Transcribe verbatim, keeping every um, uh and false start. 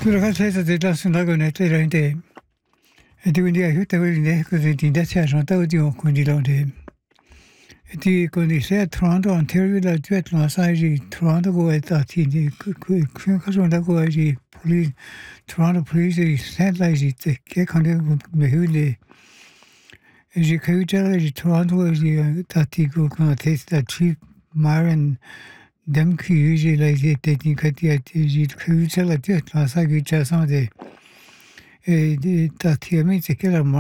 ragazza della sono gonetta rende e quindi aiuta quelli che ti dà c'è un di quindi lo de e ti quindi se a Toronto Ontario la jet la sai Toronto go e ta ti di che cosa da go e police Toronto police e satellite che con me hule e je che già di Toronto e ta ti go con testa chief Myron dem qui usually like technique at ji que la tête la sa que ça de et de ta ti mi c'est que la